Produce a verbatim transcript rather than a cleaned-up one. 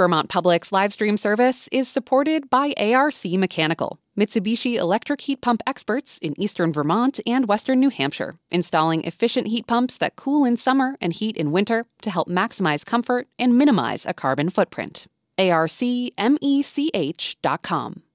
Vermont Public's live stream service is supported by A R C Mechanical, Mitsubishi electric heat pump experts in eastern Vermont and western New Hampshire, installing efficient heat pumps that cool in summer and heat in winter to help maximize comfort and minimize a carbon footprint. A R C mech dot com.